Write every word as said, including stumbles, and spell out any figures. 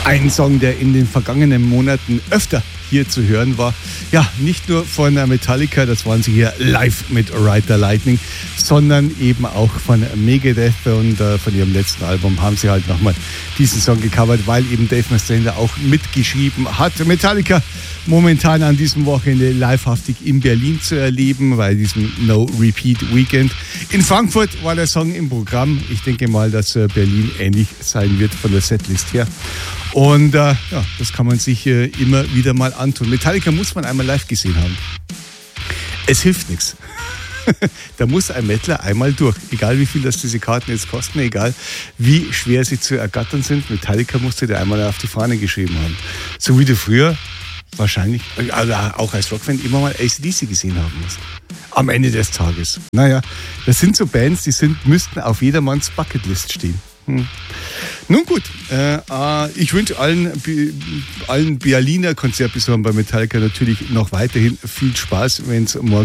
Ein Song, der in den vergangenen Monaten öfter hier zu hören war. Ja, nicht nur von Metallica, das waren sie hier live mit Ride the Lightning, sondern eben auch von Megadeth und äh, von ihrem letzten Album haben sie halt nochmal diesen Song gecovert, weil eben Dave Mustaine auch mitgeschrieben hat. Metallica momentan an diesem Wochenende livehaftig in Berlin zu erleben, bei diesem No Repeat Weekend. In Frankfurt war der Song im Programm. Ich denke mal, dass Berlin ähnlich sein wird von der Setlist her. Und äh, ja, das kann man sich äh, immer wieder mal antun. Metallica muss man einmal live gesehen haben. Es hilft nichts. Da muss ein Mettler einmal durch. Egal wie viel das diese Karten jetzt kosten, egal wie schwer sie zu ergattern sind. Metallica musste dir einmal auf die Fahne geschrieben haben. So wie du früher wahrscheinlich, also auch als Rockfan, immer mal A C D C gesehen haben musst. Am Ende des Tages. Naja, das sind so Bands, die sind, müssten auf jedermanns Bucketlist stehen. Hm. Nun gut, äh, äh, ich wünsche allen, Be- allen Berliner Konzertbesuchern bei Metallica natürlich noch weiterhin viel Spaß, wenn es morgen